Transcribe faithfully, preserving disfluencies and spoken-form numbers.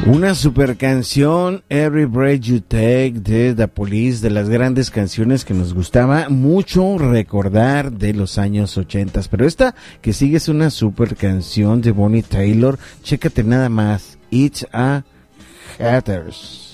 Una super canción, Every Breath You Take, de The Police, de las grandes canciones que nos gustaba mucho recordar de los años ochentas. Pero esta que sigue es una super canción de Bonnie Tyler. Chécate nada más, It's a Hatters.